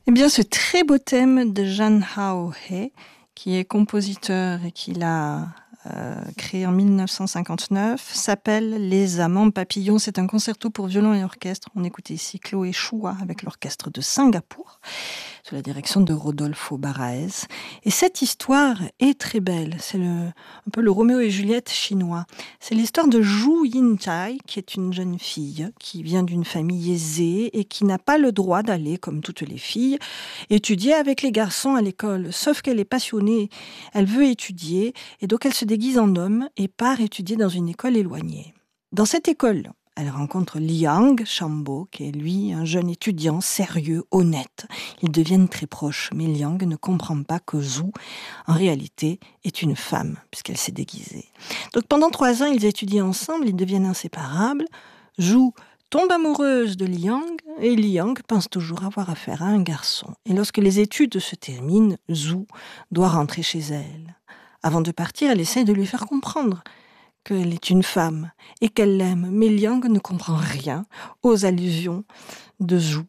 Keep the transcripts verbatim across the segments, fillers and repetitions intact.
Eh bien, ce très beau thème de Jan Hao He, qui est compositeur et qui l'a euh, créé en mille neuf cent cinquante-neuf, s'appelle Les Amants Papillons. C'est un concerto pour violon et orchestre. On écoutait ici Chloé Chua avec l'orchestre de Singapour, sous la direction de Rodolfo Baraez. Et cette histoire est très belle. C'est le, un peu le Roméo et Juliette chinois. C'est l'histoire de Zhu Yintai, qui est une jeune fille qui vient d'une famille aisée et qui n'a pas le droit d'aller, comme toutes les filles, étudier avec les garçons à l'école. Sauf qu'elle est passionnée, elle veut étudier, et donc elle se déguise en homme et part étudier dans une école éloignée. Dans cette école, elle rencontre Liang Shambo, qui est lui un jeune étudiant sérieux, honnête. Ils deviennent très proches, mais Liang ne comprend pas que Zhu, en réalité, est une femme, puisqu'elle s'est déguisée. Donc pendant trois ans, ils étudient ensemble, ils deviennent inséparables. Zhu tombe amoureuse de Liang, et Liang pense toujours avoir affaire à un garçon. Et lorsque les études se terminent, Zhu doit rentrer chez elle. Avant de partir, elle essaie de lui faire comprendre qu'elle est une femme et qu'elle l'aime, mais Liang ne comprend rien aux allusions de Zhu.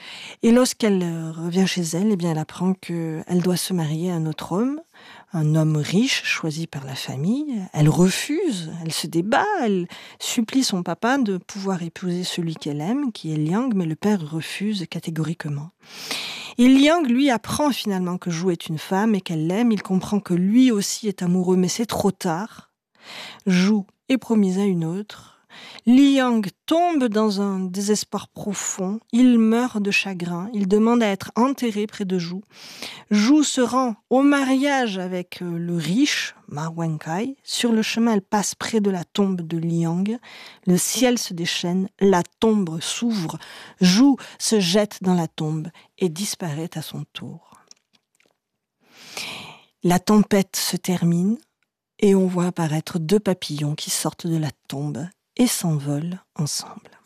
Et lorsqu'elle revient chez elle, eh bien, elle apprend qu'elle doit se marier à un autre homme, un homme riche choisi par la famille. Elle refuse, elle se débat, elle supplie son papa de pouvoir épouser celui qu'elle aime, qui est Liang, mais le père refuse catégoriquement. Et Liang, lui, apprend finalement que Zhu est une femme et qu'elle l'aime. Il comprend que lui aussi est amoureux, mais c'est trop tard. Zhu est promise à une autre. Liang tombe dans un désespoir profond. Il meurt de chagrin. Il demande à être enterré près de Zhu. Zhu se rend au mariage avec le riche, Ma Wenkai. Sur le chemin, elle passe près de la tombe de Liang. Le ciel se déchaîne, la tombe s'ouvre. Zhu se jette dans la tombe et disparaît à son tour. La tempête se termine et on voit apparaître deux papillons qui sortent de la tombe et s'envolent ensemble.